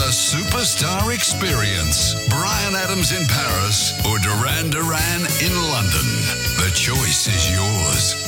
the superstar experience. Bryan Adams in Paris or Duran Duran in London. The choice is yours.